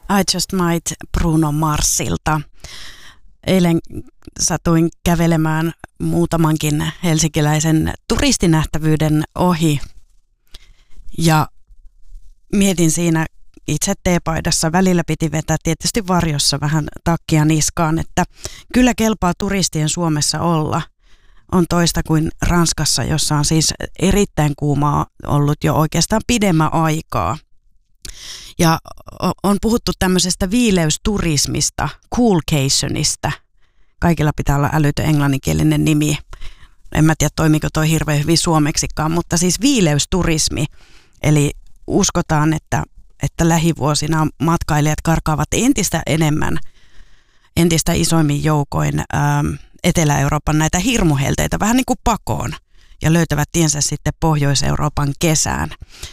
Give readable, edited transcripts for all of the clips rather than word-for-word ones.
I Just Might Bruno Marsilta. Eilen satuin kävelemään muutamankin helsinkiläisen turistinähtävyyden ohi ja mietin siinä itse teepaidassa. Välillä piti vetää tietysti varjossa vähän takkia niskaan, että kyllä kelpaa turistien Suomessa olla. On toista kuin Ranskassa, jossa on siis erittäin kuumaa ollut jo oikeastaan pidemmän aikaa. Ja on puhuttu tämmöisestä viileysturismista, coolcationista. Kaikilla pitää olla älytön englanninkielinen nimi. En mä tiedä, toimiko toi hirveän hyvin suomeksikaan, mutta siis viileysturismi. Eli uskotaan, että lähivuosina matkailijat karkaavat entistä enemmän, entistä isoimmin joukoin Etelä-Euroopan näitä hirmuhelteitä vähän niin kuin pakoon ja löytävät tiensä sitten Pohjois-Euroopan kesään.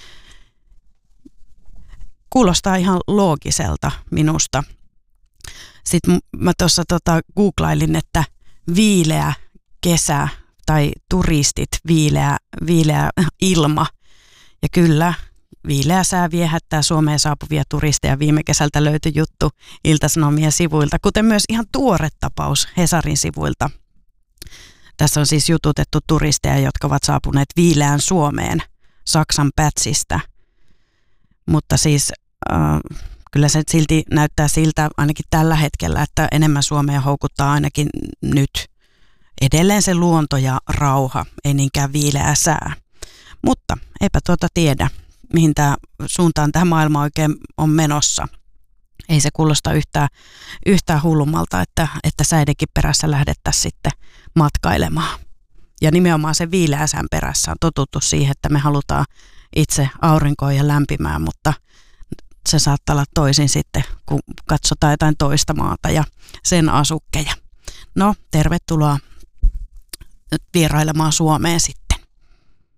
Kuulostaa ihan loogiselta minusta. Sitten mä tuossa googlailin, että viileä kesä tai turistit, viileä ilma. Ja kyllä, viileä sää viehättää Suomeen saapuvia turisteja. Viime kesältä löytyi juttu Ilta-Sanomien sivuilta, kuten myös ihan tuore tapaus Hesarin sivuilta. Tässä on siis jututettu turisteja, jotka ovat saapuneet viileään Suomeen Saksan Pätsistä. Mutta siis kyllä se silti näyttää siltä ainakin tällä hetkellä, että enemmän Suomea houkuttaa ainakin nyt edelleen se luonto ja rauha, ei niinkään viileä sää. Mutta eipä tiedä, mihin tämä suuntaan tämä maailma oikein on menossa. Ei se kuulosta yhtään hullummalta, että säidenkin perässä lähdettäisiin sitten matkailemaan. Ja nimenomaan se viileän sään perässä on totuttu siihen, että me halutaan itse aurinkoon ja lämpimään, mutta se saattaa olla toisin sitten, kun katsotaan jotain toista maata ja sen asukkeja. No, tervetuloa vierailemaan Suomeen sitten.